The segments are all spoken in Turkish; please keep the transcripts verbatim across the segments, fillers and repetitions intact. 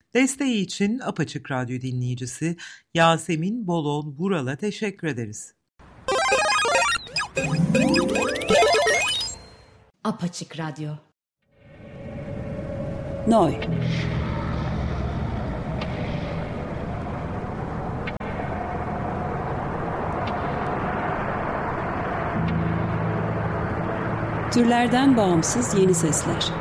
Desteği için Apaçık Radyo dinleyicisi Yasemin Bolon Vural'a teşekkür ederiz. Apaçık Radyo. Noy. Türlerden bağımsız yeni sesler.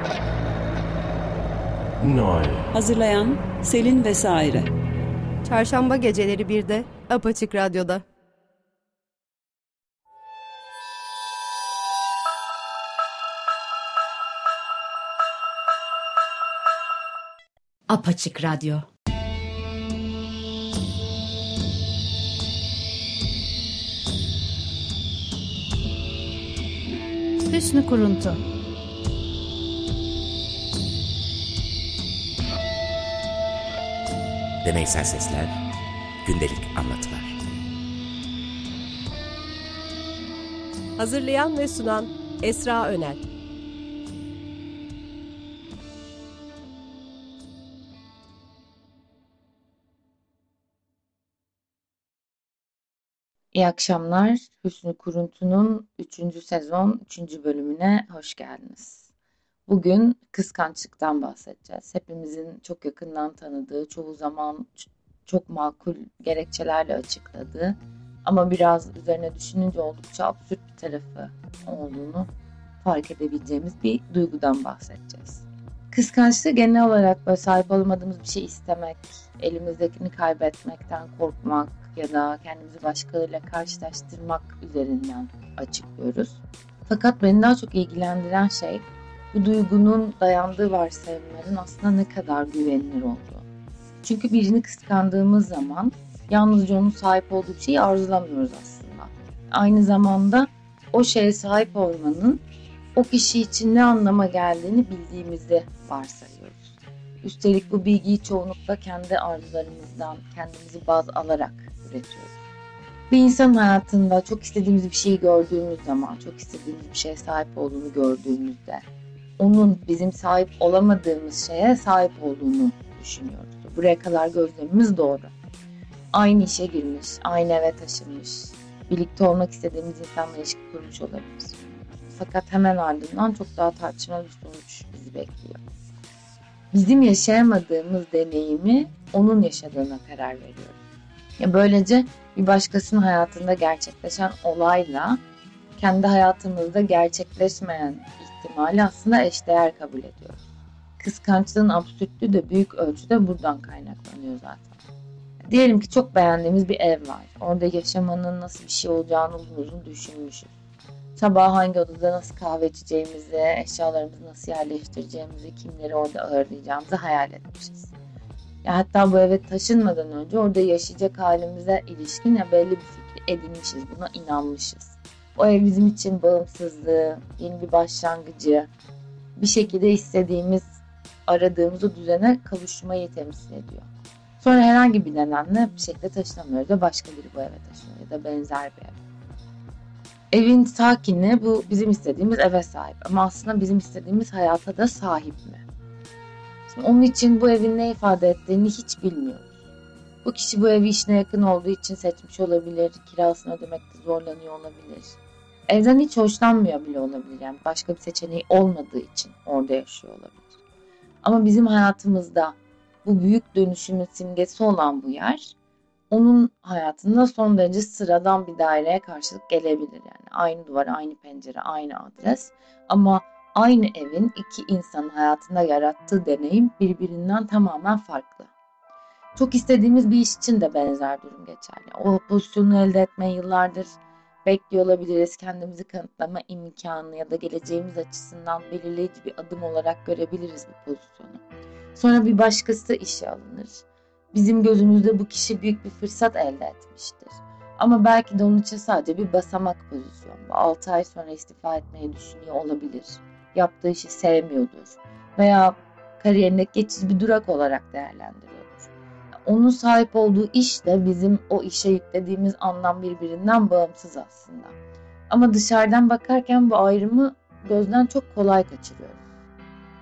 Noy. Hazırlayan Selin Vesaire. Çarşamba geceleri birde Apaçık Radyo'da. Apaçık Radyo. Hüsnü Kuruntu. Deneysel sesler, gündelik anlatılar. Hazırlayan ve sunan Esra Önel. İyi akşamlar. Hüsnü Kuruntu'nun üçüncü sezon üçüncü bölümüne hoş geldiniz. Bugün kıskançlıktan bahsedeceğiz. Hepimizin çok yakından tanıdığı, çoğu zaman çok makul gerekçelerle açıkladığı ama biraz üzerine düşününce oldukça absürt bir tarafı olduğunu fark edebileceğimiz bir duygudan bahsedeceğiz. Kıskançlık genel olarak böyle sahip olamadığımız bir şey istemek, elimizdekini kaybetmekten korkmak ya da kendimizi başkalarıyla karşılaştırmak üzerinden açıklıyoruz. Fakat beni daha çok ilgilendiren şey bu duygunun dayandığı varsayımların aslında ne kadar güvenilir olduğu. Çünkü birini kıskandığımız zaman yalnızca onun sahip olduğu bir şeyi arzulamıyoruz aslında. Aynı zamanda o şeye sahip olmanın o kişi için ne anlama geldiğini bildiğimizi varsayıyoruz. Üstelik bu bilgiyi çoğunlukla kendi arzularımızdan kendimizi baz alarak üretiyoruz. Bir insanın hayatında çok istediğimiz bir şeyi gördüğümüz zaman, çok istediğimiz bir şeye sahip olduğunu gördüğümüzde onun bizim sahip olamadığımız şeye sahip olduğunu düşünüyoruz. Buraya kadar gözlemimiz doğru. Aynı işe girmiş, aynı eve taşınmış, birlikte olmak istediğimiz insanla ilişki kurmuş olabiliriz. Fakat hemen ardından çok daha tartışmalı bir sonuç bizi bekliyor. Bizim yaşayamadığımız deneyimi onun yaşadığına karar veriyoruz. Ya böylece bir başkasının hayatında gerçekleşen olayla kendi hayatımızda gerçekleşmeyen ihtimali aslında eşdeğer kabul ediyoruz. Kıskançlığın absürtlüğü de büyük ölçüde buradan kaynaklanıyor zaten. Diyelim ki çok beğendiğimiz bir ev var. Orada yaşamanın nasıl bir şey olacağını uzun uzun düşünmüşüz. Sabah hangi odada nasıl kahve içeceğimizi, eşyalarımızı nasıl yerleştireceğimizi, kimleri orada ağırlayacağımızı hayal etmişiz. Ya hatta bu eve taşınmadan önce orada yaşayacak halimize ilişkin ya belli bir fikri edinmişiz, buna inanmışız. O ev bizim için bağımsızlığı, yeni bir başlangıcı, bir şekilde istediğimiz, aradığımız o düzene kavuşmayı temsil ediyor. Sonra herhangi bir nedenle bir şekilde taşınamıyoruz ve başka biri bu eve taşınıyor ya da benzer bir ev. Evin sakini bu bizim istediğimiz eve sahip ama aslında bizim istediğimiz hayata da sahip mi? Şimdi onun için bu evin ne ifade ettiğini hiç bilmiyoruz. Bu kişi bu evi işine yakın olduğu için seçmiş olabilir, kirasını ödemekte zorlanıyor olabilir. Evden hiç hoşlanmıyor bile olabilir, yani başka bir seçeneği olmadığı için orada yaşıyor olabilir. Ama bizim hayatımızda bu büyük dönüşümün simgesi olan bu yer, onun hayatında son derece sıradan bir daireye karşılık gelebilir. Yani aynı duvar, aynı pencere, aynı adres ama aynı evin iki insanın hayatında yarattığı deneyim birbirinden tamamen farklı. Çok istediğimiz bir iş için de benzer durum geçerli. O pozisyonu elde etmeye yıllardır bekliyor olabiliriz. Kendimizi kanıtlama imkanı ya da geleceğimiz açısından belirleyici bir adım olarak görebiliriz bu pozisyonu. Sonra bir başkası işe alınır. Bizim gözümüzde bu kişi büyük bir fırsat elde etmiştir. Ama belki de onun için sadece bir basamak pozisyonu. altı ay sonra istifa etmeyi düşünüyor olabilir. Yaptığı işi sevmiyordur. Veya kariyerindeki geçici bir durak olarak değerlendiriyordur. Onun sahip olduğu iş de bizim o işe yüklediğimiz anlam birbirinden bağımsız aslında. Ama dışarıdan bakarken bu ayrımı gözden çok kolay kaçırıyoruz.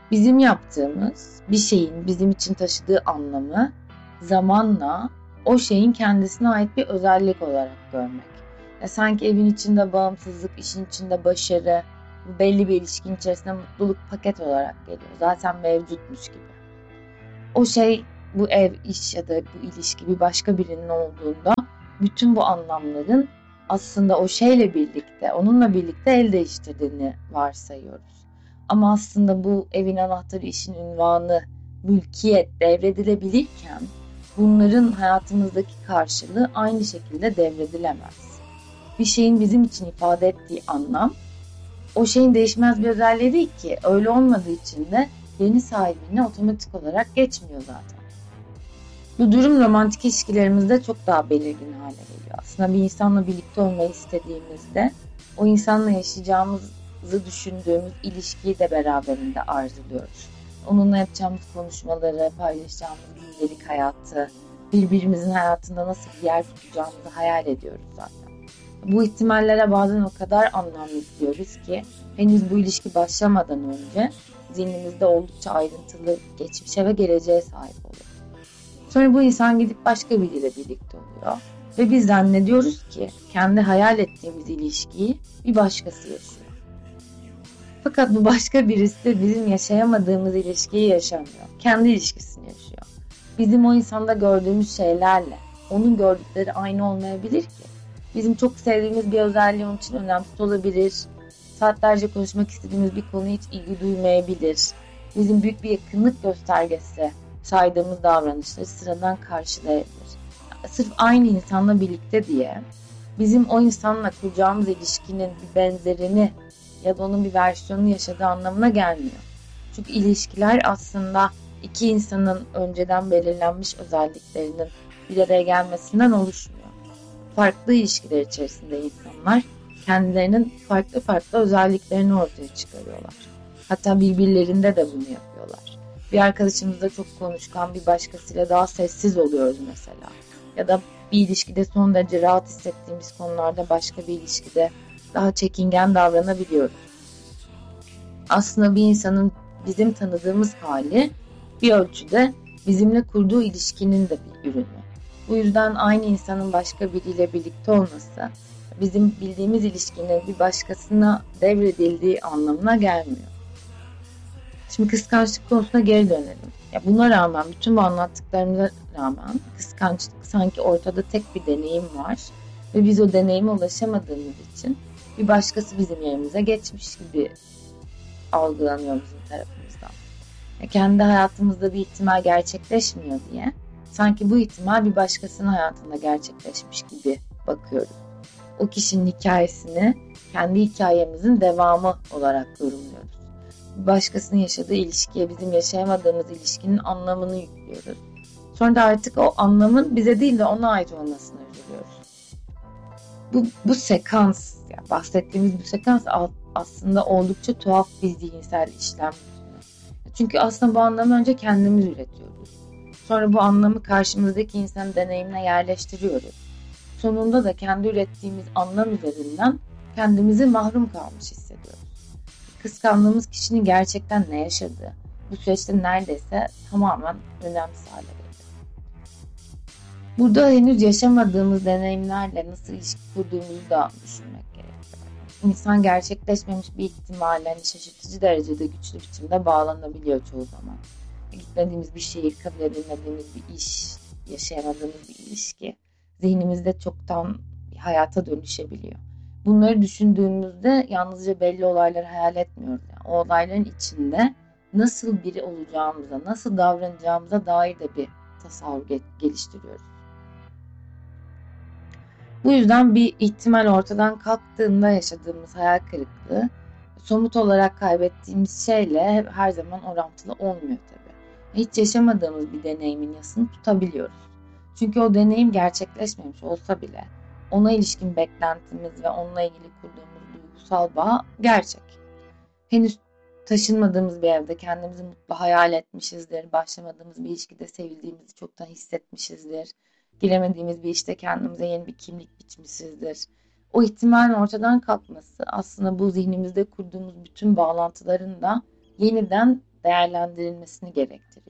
Bizim yaptığımız bir şeyin bizim için taşıdığı anlamı zamanla o şeyin kendisine ait bir özellik olarak görmek. Ya sanki evin içinde bağımsızlık, işin içinde başarı, belli bir ilişkinin içerisinde mutluluk paket olarak geliyor. Zaten mevcutmuş gibi. O şey, bu ev, iş ya da bu ilişki bir başka birinin olduğunda bütün bu anlamların aslında o şeyle birlikte, onunla birlikte el değiştirdiğini varsayıyoruz. Ama aslında bu evin anahtarı, işin ünvanı, mülkiyet devredilebilirken bunların hayatımızdaki karşılığı aynı şekilde devredilemez. Bir şeyin bizim için ifade ettiği anlam, o şeyin değişmez bir özelliği değil ki. Öyle olmadığı için de yeni sahibine otomatik olarak geçmiyor zaten. Bu durum romantik ilişkilerimizde çok daha belirgin hale geliyor. Aslında bir insanla birlikte olmayı istediğimizde o insanla yaşayacağımızı düşündüğümüz ilişkiyi de beraberinde arzuluyoruz. Onunla yapacağımız konuşmaları, paylaşacağımız gündelik hayatı, birbirimizin hayatında nasıl bir yer tutacağımızı hayal ediyoruz zaten. Bu ihtimallere bazen o kadar anlam yüklüyoruz ki henüz bu ilişki başlamadan önce zihnimizde oldukça ayrıntılı geçmişe ve geleceğe sahip oluyor. Sonra bu insan gidip başka biriyle birlikte oluyor ve biz zannediyoruz ki kendi hayal ettiğimiz ilişkiyi bir başkası yaşıyor. Fakat bu başka birisi bizim yaşayamadığımız ilişkiyi yaşamıyor. Kendi ilişkisini yaşıyor. Bizim o insanda gördüğümüz şeylerle onun gördükleri aynı olmayabilir ki. Bizim çok sevdiğimiz bir özelliği onun için önemsiz olabilir. Saatlerce konuşmak istediğimiz bir konuya hiç ilgi duymayabilir. Bizim büyük bir yakınlık göstergesi saydığımız davranışları sıradan karşılayabilir. Sırf aynı insanla birlikte diye bizim o insanla kuracağımız ilişkinin bir benzerini ya da onun bir versiyonunu yaşadığı anlamına gelmiyor. Çünkü ilişkiler aslında iki insanın önceden belirlenmiş özelliklerinin bir araya gelmesinden oluşmuyor. Farklı ilişkiler içerisinde insanlar kendilerinin farklı farklı özelliklerini ortaya çıkarıyorlar. Hatta birbirlerinde de bunu yapıyorlar. Bir arkadaşımızla çok konuşkan, bir başkasıyla daha sessiz oluyoruz mesela. Ya da bir ilişkide son derece rahat hissettiğimiz konularda başka bir ilişkide daha çekingen davranabiliyoruz. Aslında bir insanın bizim tanıdığımız hali bir ölçüde bizimle kurduğu ilişkinin de bir ürünü. Bu yüzden aynı insanın başka biriyle birlikte olması bizim bildiğimiz ilişkinin bir başkasına devredildiği anlamına gelmiyor. Şimdi kıskançlık konusuna geri dönelim. Ya buna rağmen, bütün bu anlattıklarımıza rağmen kıskançlık sanki ortada tek bir deneyim var ve biz o deneyime ulaşamadığımız için bir başkası bizim yerimize geçmiş gibi algılanıyor bizim tarafımızdan. Ya kendi hayatımızda bir ihtimal gerçekleşmiyor diye sanki bu ihtimal bir başkasının hayatında gerçekleşmiş gibi bakıyoruz. O kişinin hikayesini kendi hikayemizin devamı olarak yorumluyoruz. Başkasının yaşadığı ilişkiye bizim yaşayamadığımız ilişkinin anlamını yüklüyoruz. Sonra da artık o anlamın bize değil de ona ait olmasını üzülüyoruz. Bu, bu sekans, yani bahsettiğimiz bu sekans aslında oldukça tuhaf bir zihinsel işlem. Çünkü aslında bu anlamı önce kendimiz üretiyoruz. Sonra bu anlamı karşımızdaki insanın deneyimine yerleştiriyoruz. Sonunda da kendi ürettiğimiz anlam üzerinden kendimizi mahrum kalmış hissediyoruz. Kıskandığımız kişinin gerçekten ne yaşadığı, bu süreçte neredeyse tamamen önemsiz hale geliyor. Burada henüz yaşamadığımız deneyimlerle nasıl ilişki kurduğumuzu da düşünmek gerekiyor. İnsan gerçekleşmemiş bir ihtimalle hani şaşırtıcı derecede güçlü biçimde bağlanabiliyor çoğu zaman. Gitmediğimiz bir şehir, kabul edilmediğimiz bir iş, yaşayamadığımız bir ilişki zihnimizde çoktan bir hayata dönüşebiliyor. Bunları düşündüğümüzde yalnızca belli olayları hayal etmiyoruz. Yani o olayların içinde nasıl biri olacağımıza, nasıl davranacağımıza dair de bir tasavvur geliştiriyoruz. Bu yüzden bir ihtimal ortadan kalktığında yaşadığımız hayal kırıklığı somut olarak kaybettiğimiz şeyle her zaman orantılı olmuyor tabii. Hiç yaşamadığımız bir deneyimin yasını tutabiliyoruz. Çünkü o deneyim gerçekleşmemiş olsa bile ona ilişkin beklentimiz ve onunla ilgili kurduğumuz duygusal bağ gerçek. Henüz taşınmadığımız bir evde kendimizi mutlu hayal etmişizdir. Başlamadığımız bir ilişkide sevildiğimizi çoktan hissetmişizdir. Giremediğimiz bir işte kendimize yeni bir kimlik biçmişizdir. O ihtimalin ortadan kalkması aslında bu zihnimizde kurduğumuz bütün bağlantıların da yeniden değerlendirilmesini gerektiriyor.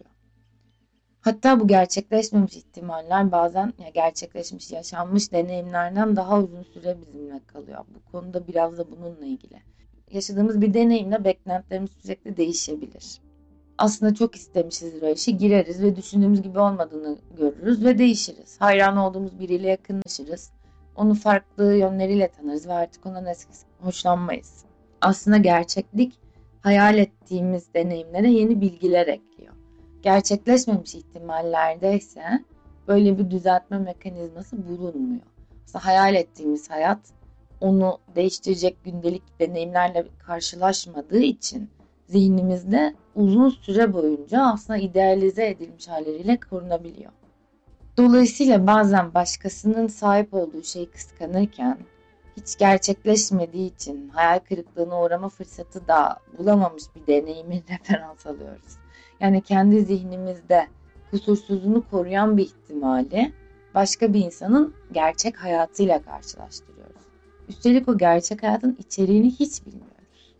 Hatta bu gerçekleşmemiş ihtimaller bazen ya gerçekleşmiş, yaşanmış deneyimlerden daha uzun süre bizimle kalıyor. Bu konuda biraz da bununla ilgili. Yaşadığımız bir deneyimle beklentilerimiz sürekli değişebilir. Aslında çok istemişizdir o işi, gireriz ve düşündüğümüz gibi olmadığını görürüz ve değişiriz. Hayran olduğumuz biriyle yakınlaşırız. Onu farklı yönleriyle tanırız ve artık ondan eskisi hoşlanmayız. Aslında gerçeklik hayal ettiğimiz deneyimlere yeni bilgiler ekliyor. Gerçekleşmemiş ihtimallerde ise böyle bir düzeltme mekanizması bulunmuyor. Aslında hayal ettiğimiz hayat onu değiştirecek gündelik deneyimlerle karşılaşmadığı için zihnimizde uzun süre boyunca aslında idealize edilmiş halleriyle korunabiliyor. Dolayısıyla bazen başkasının sahip olduğu şeyi kıskanırken hiç gerçekleşmediği için hayal kırıklığına uğrama fırsatı da bulamamış bir deneyimi referans alıyoruz. Yani kendi zihnimizde kusursuzluğunu koruyan bir ihtimali başka bir insanın gerçek hayatıyla karşılaştırıyoruz. Üstelik o gerçek hayatın içeriğini hiç bilmiyoruz.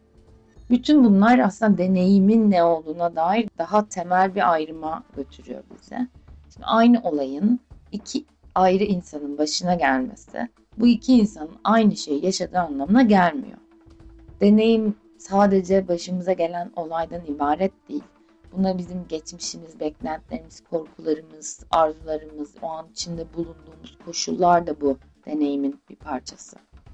Bütün bunlar aslında deneyimin ne olduğuna dair daha temel bir ayrıma götürüyor bize. Şimdi aynı olayın iki ayrı insanın başına gelmesi, bu iki insanın aynı şeyi yaşadığı anlamına gelmiyor. Deneyim sadece başımıza gelen olaydan ibaret değil. Buna bizim geçmişimiz, beklentilerimiz, korkularımız, arzularımız, o an içinde bulunduğumuz koşullar da bu deneyimin bir parçası.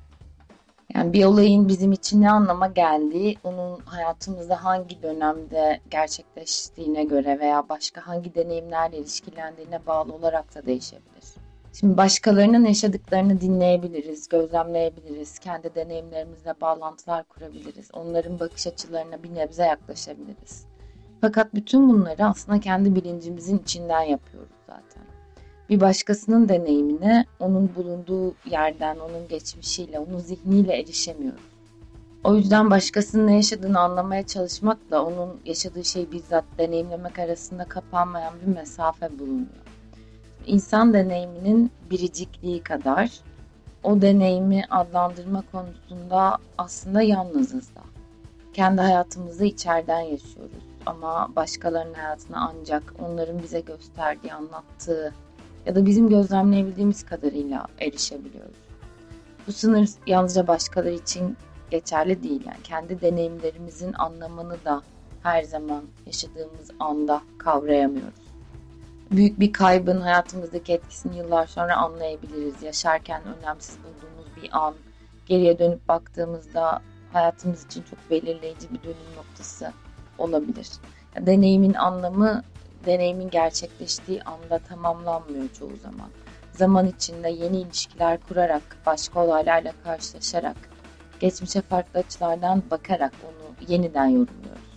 Yani bir olayın bizim için ne anlama geldiği, onun hayatımızda hangi dönemde gerçekleştiğine göre veya başka hangi deneyimlerle ilişkilendiğine bağlı olarak da değişebilir. Şimdi başkalarının yaşadıklarını dinleyebiliriz, gözlemleyebiliriz, kendi deneyimlerimizle bağlantılar kurabiliriz, onların bakış açılarına bir nebze yaklaşabiliriz. Fakat bütün bunları aslında kendi bilincimizin içinden yapıyoruz zaten. Bir başkasının deneyimine onun bulunduğu yerden, onun geçmişiyle, onun zihniyle erişemiyoruz. O yüzden başkasının ne yaşadığını anlamaya çalışmakla onun yaşadığı şeyi bizzat deneyimlemek arasında kapanmayan bir mesafe bulunuyor. İnsan deneyiminin biricikliği kadar o deneyimi adlandırma konusunda aslında yalnızız da. Kendi hayatımızı içeriden yaşıyoruz ama başkalarının hayatına ancak onların bize gösterdiği, anlattığı ya da bizim gözlemleyebildiğimiz kadarıyla erişebiliyoruz. Bu sınır yalnızca başkaları için geçerli değil. Yani kendi deneyimlerimizin anlamını da her zaman yaşadığımız anda kavrayamıyoruz. Büyük bir kaybın hayatımızdaki etkisini yıllar sonra anlayabiliriz. Yaşarken önemsiz bulduğumuz bir an, geriye dönüp baktığımızda hayatımız için çok belirleyici bir dönüm noktası olabilir. Yani deneyimin anlamı, deneyimin gerçekleştiği anda tamamlanmıyor çoğu zaman. Zaman içinde yeni ilişkiler kurarak, başka olaylarla karşılaşarak, geçmişe farklı açılardan bakarak onu yeniden yorumluyoruz.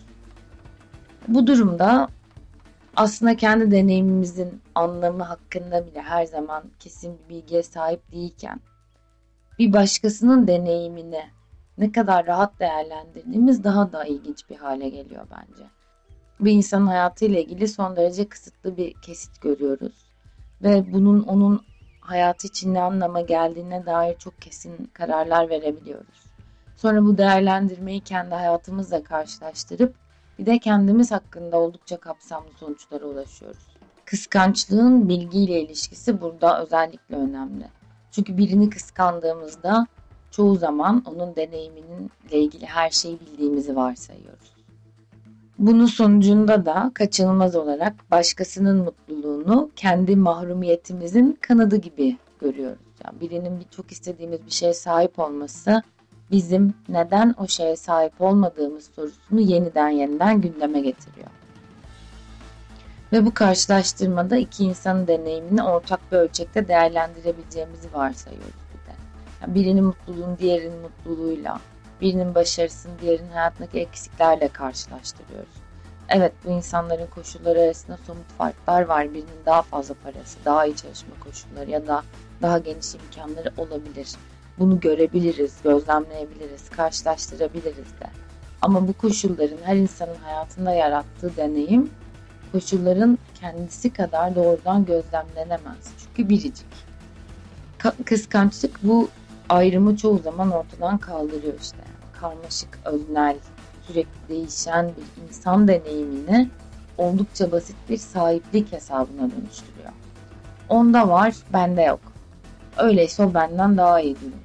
Bu durumda aslında kendi deneyimimizin anlamı hakkında bile her zaman kesin bir bilgiye sahip değilken, bir başkasının deneyimini ne kadar rahat değerlendirdiğimiz daha da ilginç bir hale geliyor bence. Bir insanın hayatıyla ilgili son derece kısıtlı bir kesit görüyoruz. Ve bunun onun hayatı için ne anlama geldiğine dair çok kesin kararlar verebiliyoruz. Sonra bu değerlendirmeyi kendi hayatımızla karşılaştırıp bir de kendimiz hakkında oldukça kapsamlı sonuçlara ulaşıyoruz. Kıskançlığın bilgiyle ilişkisi burada özellikle önemli. Çünkü birini kıskandığımızda çoğu zaman onun deneyiminle ilgili her şeyi bildiğimizi varsayıyoruz. Bunun sonucunda da kaçınılmaz olarak başkasının mutluluğunu kendi mahrumiyetimizin kanadı gibi görüyoruz. Yani birinin çok istediğimiz bir şeye sahip olması bizim neden o şeye sahip olmadığımız sorusunu yeniden yeniden gündeme getiriyor. Ve bu karşılaştırmada iki insanın deneyimini ortak bir ölçekte değerlendirebileceğimizi varsayıyoruz bir de. Yani birinin mutluluğunu diğerinin mutluluğuyla, birinin başarısını diğerinin hayatındaki eksiklerle karşılaştırıyoruz. Evet, bu insanların koşulları arasında somut farklar var. Birinin daha fazla parası, daha iyi çalışma koşulları ya da daha geniş imkanları olabilir. Bunu görebiliriz, gözlemleyebiliriz, karşılaştırabiliriz de. Ama bu koşulların her insanın hayatında yarattığı deneyim, koşulların kendisi kadar doğrudan gözlemlenemez. Çünkü biricik. Ka- kıskançlık bu ayrımı çoğu zaman ortadan kaldırıyor işte. Yani karmaşık, öznel, sürekli değişen bir insan deneyimini oldukça basit bir sahiplik hesabına dönüştürüyor. Onda var, bende yok. Öyleyse o benden daha iyi durumda.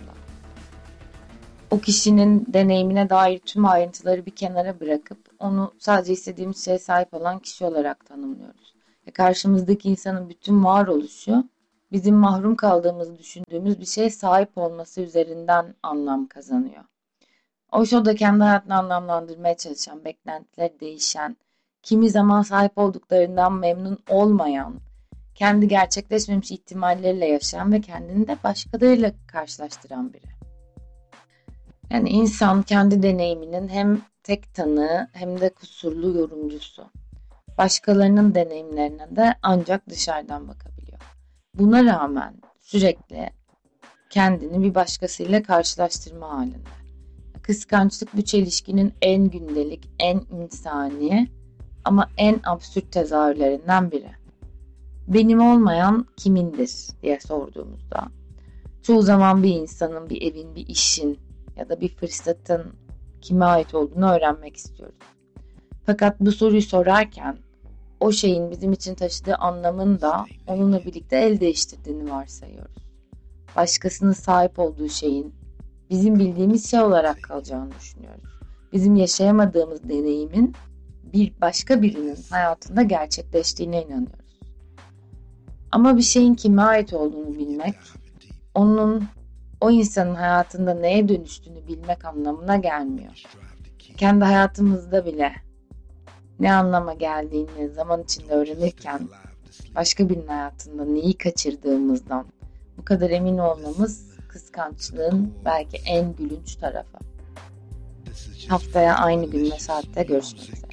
O kişinin deneyimine dair tüm ayrıntıları bir kenara bırakıp onu sadece istediğimiz şeye sahip olan kişi olarak tanımlıyoruz. Ve karşımızdaki insanın bütün varoluşu bizim mahrum kaldığımızı düşündüğümüz bir şeye sahip olması üzerinden anlam kazanıyor. Oysa o da kendi hayatını anlamlandırmaya çalışan, beklentileri değişen, kimi zaman sahip olduklarından memnun olmayan, kendi gerçekleşmemiş ihtimalleriyle yaşayan ve kendini de başkalarıyla karşılaştıran biri. Yani insan kendi deneyiminin hem tek tanığı hem de kusurlu yorumcusu. Başkalarının deneyimlerine de ancak dışarıdan bakabiliyor. Buna rağmen sürekli kendini bir başkasıyla karşılaştırma halinde. Kıskançlık bu çelişkinin en gündelik, en insani ama en absürt tezahürlerinden biri. Benim olmayan kimindir diye sorduğumuzda çoğu zaman bir insanın, bir evin, bir işin ya da bir fırsatın kime ait olduğunu öğrenmek istiyoruz. Fakat bu soruyu sorarken o şeyin bizim için taşıdığı anlamın da onunla birlikte el değiştirdiğini varsayıyoruz. Başkasının sahip olduğu şeyin bizim bildiğimiz şey olarak kalacağını düşünüyoruz. Bizim yaşayamadığımız deneyimin bir başka birinin hayatında gerçekleştiğine inanıyoruz. Ama bir şeyin kime ait olduğunu bilmek, onun o insanın hayatında neye dönüştüğünü bilmek anlamına gelmiyor. Kendi hayatımızda bile ne anlama geldiğini zaman içinde öğrenirken başka birinin hayatında neyi kaçırdığımızdan bu kadar emin olmamız kıskançlığın belki en gülünç tarafı. Haftaya aynı gün ve saatte görüşmek üzere.